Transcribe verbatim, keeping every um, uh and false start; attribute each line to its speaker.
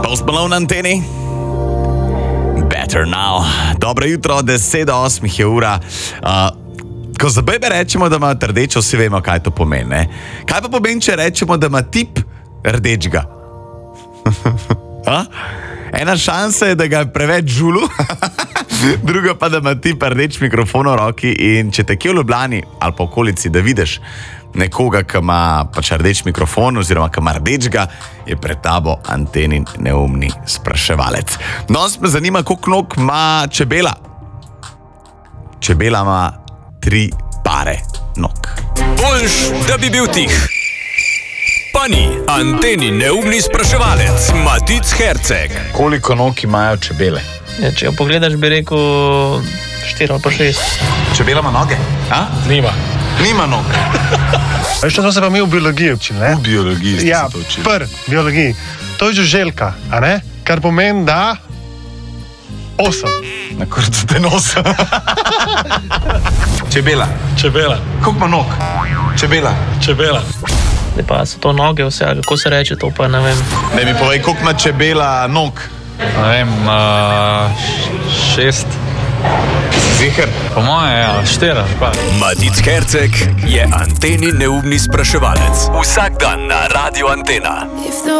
Speaker 1: Post Malone na anteni. Better now. Dobro jutro, deset do osmih je ura. Uh, ko za bebe rečemo, da ima rdečo, vsi vemo, kaj to pomeni. Ne? Kaj pa pomeni, če rečemo, da ima tip rdečega? Ena šansa je, da ga je preveč žulu, druga pa, da ima tip rdeč mikrofon v roki in če te kje v Ljubljani ali pa okolici, da vidiš nekoga, ki ima pač rdeč mikrofon oziroma ki ima rdečega, je pred tabo antenin neumni spraševalec. No, me zanima, koliko nog ima čebela. Čebela ima tri pare nog.
Speaker 2: Boljš, da bi bil tih. Pa ni anteni neumni spraševalec Matic Herceg.
Speaker 3: Koliko nog imajo čebele?
Speaker 4: Ja, če jo pogledaš, bi rekel štiri ali pa šest.
Speaker 3: Čebela ima noge? A?
Speaker 5: Nima.
Speaker 3: Nima nog.
Speaker 5: Veš, to se pa mi v biologiji učili, ne?
Speaker 3: V biologiji ste
Speaker 5: ja,
Speaker 3: se to učili.
Speaker 5: Pr, biologiji. To je žuželka, a ne? Kar pomeni, da osem.
Speaker 3: Na koncu te nosa. Čebela.
Speaker 5: Čebela.
Speaker 3: Koliko ima nog? Čebela.
Speaker 5: Čebela.
Speaker 4: Zdaj pa so to noge vse, ali kako se reče, to pa ne vem.
Speaker 3: Ne mi povej, koliko ima čebela nog?
Speaker 6: Ne vem, uh, šest.
Speaker 3: Ziher?
Speaker 6: Po moje, ja, štiri.
Speaker 2: Matic Herceg je anteni neumni spraševalec. Vsak dan na Radio Antena.